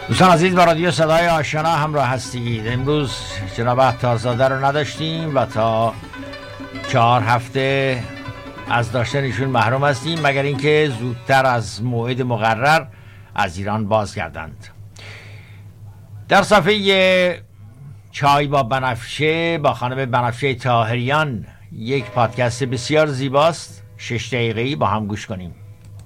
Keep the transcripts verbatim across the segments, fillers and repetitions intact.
دوستان عزیز، با رادیو صدای آشنا همراه هستید. امروز جناب عطارزاده رو نداشتیم و تا چهار هفته از داشتن ایشون محروم هستیم، مگر اینکه زودتر از موعد مقرر از ایران بازگردند. در صفحه چای با بنفشه با خانم بنفشه طاهریان یک پادکست بسیار زیباست، شش دقیقه‌ای، با هم گوش کنیم.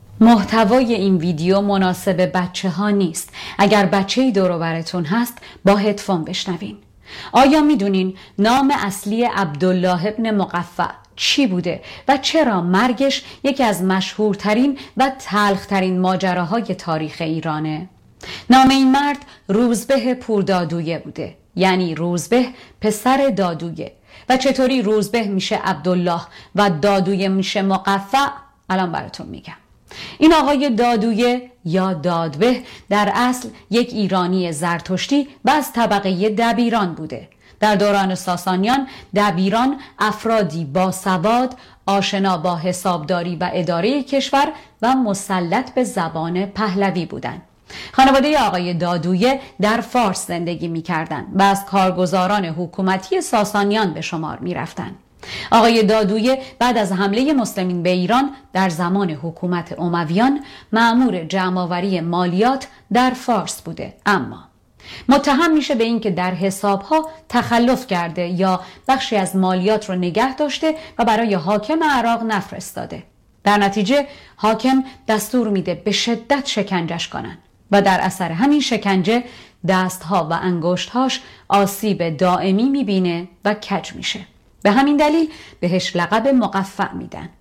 محتوای این ویدیو مناسب بچه ها نیست. اگر بچه‌ای دور و برتون هست با هدفون بشنوین. آیا میدونین نام اصلی عبدالله ابن مقفع چی بوده و چرا مرگش یکی از مشهورترین و تلخترین ماجراهای تاریخ ایرانه؟ نام این مرد روزبه پوردادویه بوده، یعنی روزبه پسر دادویه. و چطوری روزبه میشه عبدالله و دادویه میشه مقفع؟ الان براتون میگم. این آقای دادویه یا دادبه در اصل یک ایرانی زرتشتی و از طبقه دبیران بوده. در دوران ساسانیان دبیران افرادی با سواد، آشنا با حسابداری و اداره کشور و مسلط به زبان پهلوی بودند. خانواده آقای دادویه در فارس زندگی می کردن و از کارگزاران حکومتی ساسانیان به شمار می رفتن. آقای دادویه بعد از حمله مسلمین به ایران در زمان حکومت امویان مأمور جمع‌آوری مالیات در فارس بوده، اما متهم میشه به این که در حسابها تخلف کرده یا بخشی از مالیات رو نگه داشته و برای حاکم عراق نفرستاده. در نتیجه حاکم دستور میده به شدت شکنجش کنن و در اثر همین شکنجه دستها و انگشتهاش آسیب دائمی میبینه و کج میشه. به همین دلیل بهش لقب مقفع میدن.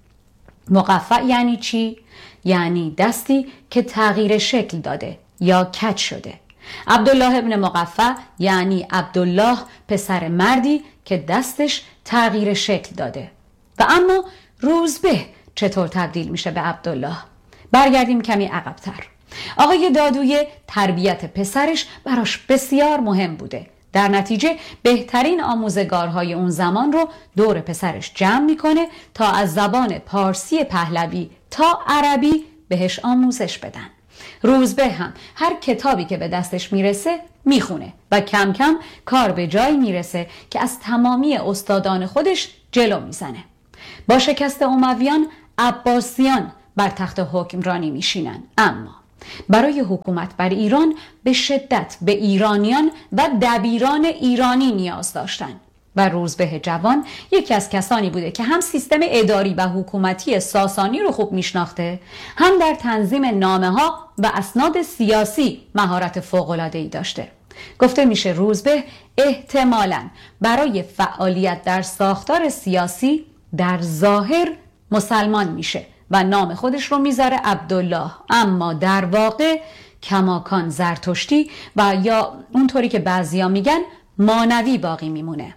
مقفع یعنی چی؟ یعنی دستی که تغییر شکل داده یا کج شده. عبدالله ابن مقفع یعنی عبدالله پسر مردی که دستش تغییر شکل داده. و اما روزبه چطور تبدیل میشه به عبدالله؟ برگردیم کمی عقب‌تر. آقای دادویه تربیت پسرش براش بسیار مهم بوده. در نتیجه بهترین آموزگارهای اون زمان رو دور پسرش جمع میکنه تا از زبان پارسی پهلوی تا عربی بهش آموزش بدن. روزبه هم هر کتابی که به دستش میرسه میخونه و کم کم کار به جایی میرسه که از تمامی استادان خودش جلو میزنه. با شکست امویان عباسیان بر تخت حکمرانی میشینن، اما برای حکومت بر ایران به شدت به ایرانیان و دبیران ایرانی نیاز داشتند و روزبه جوان یکی از کسانی بوده که هم سیستم اداری و حکومتی ساسانی رو خوب میشناخته، هم در تنظیم نامه ها و اسناد سیاسی مهارت فوق‌العاده‌ای داشته. گفته میشه روزبه احتمالاً برای فعالیت در ساختار سیاسی در ظاهر مسلمان میشه و نام خودش رو میذاره عبدالله، اما در واقع کماکان زرتشتی و یا اونطوری که بعضیا میگن مانوی باقی میمونه.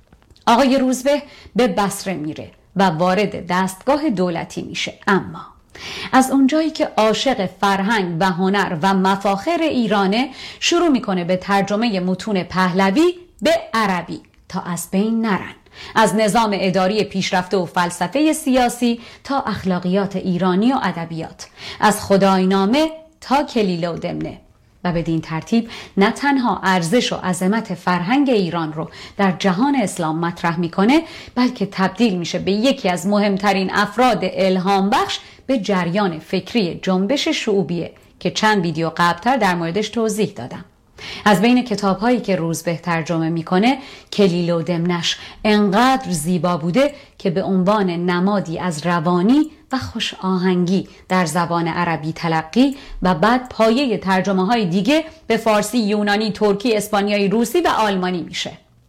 آقای روزبه به بصره میره و وارد دستگاه دولتی میشه، اما از اونجایی که عاشق فرهنگ و هنر و مفاخر ایرانه شروع میکنه به ترجمه متون پهلوی به عربی تا از بین نرن. از نظام اداری پیشرفته و فلسفه سیاسی تا اخلاقیات ایرانی و ادبیات، از خداینامه تا کلیله و دمنه، و بدین ترتیب نه تنها ارزش و عظمت فرهنگ ایران رو در جهان اسلام مطرح میکنه، بلکه تبدیل میشه به یکی از مهمترین افراد الهام بخش به جریان فکری جنبش شعوبیه که چند ویدیو قبلتر در موردش توضیح دادم. از بین کتاب‌هایی که روزبه ترجمه میکنه، کلیله و دمنش انقدر زیبا بوده که به عنوان نمادی از روانی و خوش آهنگی در زبان عربی تلقی و بعد پایه ترجمه های دیگه به فارسی، یونانی، ترکی، اسپانیایی، روسی و آلمانی میشه.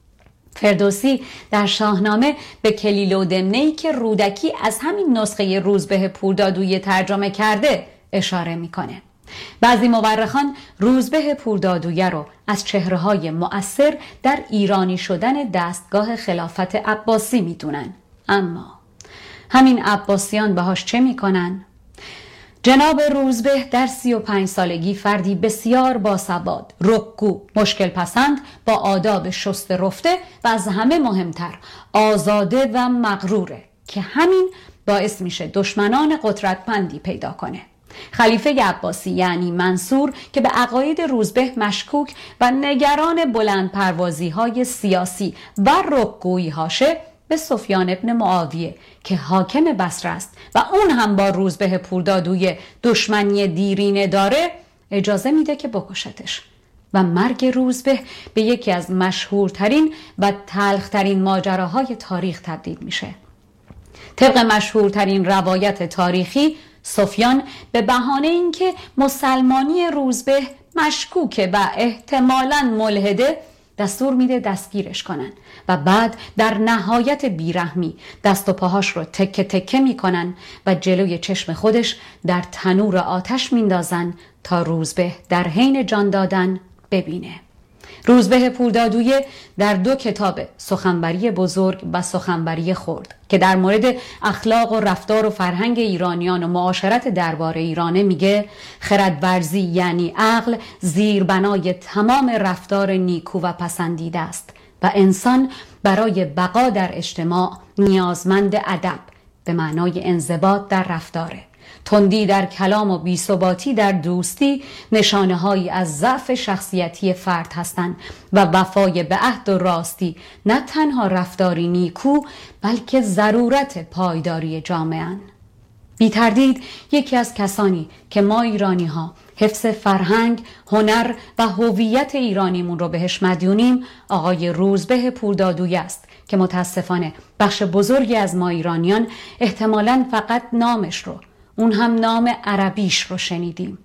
فردوسی در شاهنامه به کلیله و دمنه‌ای که رودکی از همین نسخه روزبه پوردادویه ترجمه کرده اشاره میکنه. بعضی مورخان روزبه پوردادویه رو از چهره‌های مؤثر در ایرانی شدن دستگاه خلافت عباسی میدونن، اما همین عباسیان باهاش چه میکنن؟ جناب روزبه در سی و پنج سالگی فردی بسیار باسواد، رکگو، مشکل پسند، با آداب شست رفته و از همه مهمتر آزاده و مغروره که همین باعث میشه دشمنان قدرتمندی پیدا کنه. خلیفه عباسی یعنی منصور که به عقاید روزبه مشکوک و نگران بلند پروازی های سیاسی و رکگویی هاشه، به سفیان ابن معاویه که حاکم بصره است و اون هم با روزبه پوردادوی دشمنی دیرینه داره اجازه میده که بکشتش و مرگ روزبه به یکی از مشهورترین و تلخترین ماجراهای تاریخ تبدیل میشه. طبق مشهورترین روایت تاریخی، سفیان به بهانه اینکه مسلمانی روزبه مشکوکه و احتمالاً ملحده، دستور میده دستگیرش کنن و بعد در نهایت بیرحمی دست و پاهاش رو تکه تکه میکنن و جلوی چشم خودش در تنور آتش میندازن تا روزبه در حین جان دادن ببینه. روزبه پوردادویه در دو کتاب، سخنوری بزرگ و سخنوری خرد، که در مورد اخلاق و رفتار و فرهنگ ایرانیان و معاشرت دربار ایرانه میگه خردورزی یعنی عقل زیربنای تمام رفتار نیکو و پسندیده است و انسان برای بقا در اجتماع نیازمند ادب به معنای انضباط در رفتاره. تندی در کلام و بی‌ثباتی در دوستی نشانه هایی از ضعف شخصیتی فرد هستند و وفای به عهد و راستی نه تنها رفتاری نیکو بلکه ضرورت پایداری جامعه. بی تردید یکی از کسانی که ما ایرانی ها حفظ فرهنگ، هنر و هویت ایرانیمون رو بهش مدیونیم آقای روزبه پوردادویی است که متاسفانه بخش بزرگی از ما ایرانیان احتمالاً فقط نامش رو، اون هم نام عربیش رو شنیدیم